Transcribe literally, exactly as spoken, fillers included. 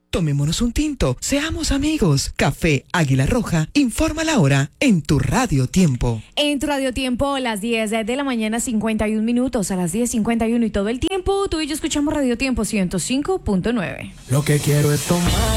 Tomémonos un tinto, seamos amigos. Café Águila Roja, informa la hora en tu Radio Tiempo. En tu Radio Tiempo, las diez de la mañana, cincuenta y un minutos, a las diez cincuenta y uno y todo el tiempo, tú y yo escuchamos Radio Tiempo ciento cinco punto nueve. Lo que quiero es tomar